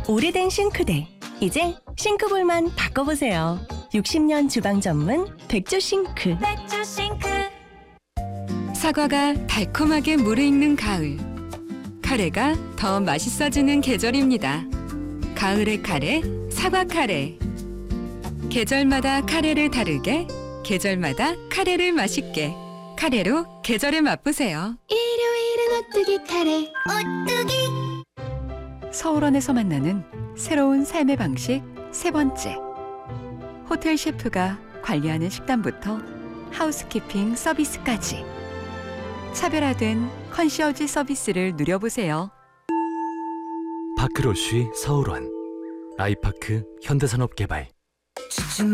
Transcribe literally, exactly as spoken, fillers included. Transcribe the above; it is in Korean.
오래된 싱크대. 이제 싱크볼만 바꿔보세요. 육십 년 주방 전문 백조 싱크. 백조 싱크. 사과가 달콤하게 무르익는 가을. 카레가 더 맛있어지는 계절입니다. 가을의 카레, 사과 카레. 계절마다 카레를 다르게, 계절마다 카레를 맛있게. 카레로 계절을 맛보세요. 일요일은 오뚜기 카레. 오뚜기. 서울원에서 만나는 새로운 삶의 방식 세 번째. 호텔 셰프가 관리하는 식단부터 하우스키핑 서비스까지. 차별화된 컨시어지 서비스를 누려보세요. 파크로쉬 서울원, 아이파크 현대산업개발.